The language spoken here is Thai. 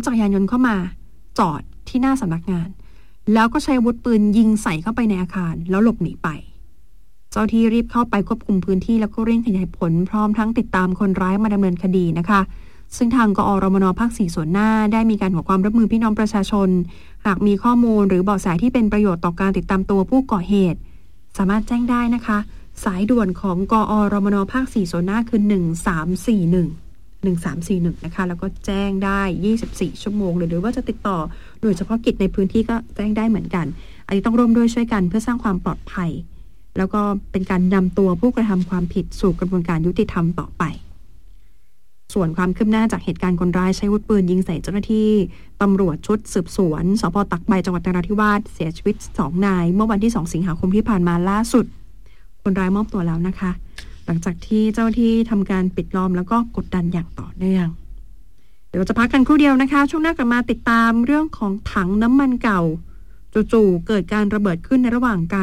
จักรยานยนต์เข้ามาจอดที่หน้าสำนักงานแล้วก็ใช้อาวุธปืนยิงใส่เข้าไปในอาคารแล้วหลบหนีไปเจ้าที่รีบเข้าไปควบคุมพื้นที่แล้วก็เร่งขยายผลพร้อมทั้งติดตามคนร้ายมาดำเนินคดีนะคะซึ่งทางกอรมน.ภาค 4 ส่วนหน้าได้มีการขอความร่วมมือพี่น้องประชาชนหากมีข้อมูลหรือเบาะแสที่เป็นประโยชน์ต่อการติดตามตัวผู้ก่อเหตุสามารถแจ้งได้นะคะสายด่วนของกอรมน.ภาค 4 ส่วนหน้าคือ1341นะคะแล้วก็แจ้งได้24ชั่วโมงหรือว่าจะติดต่อโดยเฉพาะกิจในพื้นที่ก็แจ้งได้เหมือนกันอันนี้ต้องร่วมด้วยช่วยกันเพื่อสร้างความปลอดภัยแล้วก็เป็นการนำตัวผู้กระทำความผิดสู่กระบวนการยุติธรรมต่อไปส่วนความคืบหน้าจากเหตุการณ์คนร้ายใช้อาวุธปืนยิงใส่เจ้าหน้าที่ตำรวจชุดสืบสวนสภ.ตักใบจังหวัดนราธิวาสเสียชีวิต2นายเมื่อวันที่2สิงหาคมที่ผ่านมาล่าสุดคนร้ายมอบตัวแล้วนะคะหลังจากที่เจ้าหน้าที่ทำการปิดล้อมแล้วก็กดดันอย่างต่อเนื่องเดี๋ยวเราจะพักกันครู่เดียวนะคะช่วงหน้ากลับมาติดตามเรื่องของถังน้ำมันเก่าจู่ๆเกิดการระเบิดขึ้นในระหว่างการ